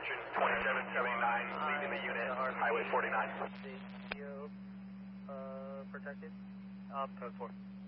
2779, leaving the unit, Highway 49. Protected. Code 4.